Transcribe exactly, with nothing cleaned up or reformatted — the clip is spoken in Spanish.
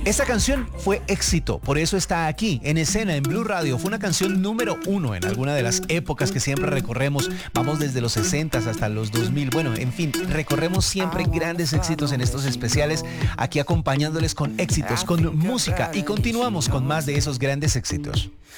Esta canción fue éxito, por eso está aquí, en escena, en Blue Radio. Fue una canción número uno en alguna de las épocas que siempre recorremos. Vamos desde los sesenta hasta los dos mil. Bueno, en fin, recorremos siempre grandes éxitos en estos especiales, aquí acompañándoles con éxitos, con música, y continuamos con más de esos grandes éxitos.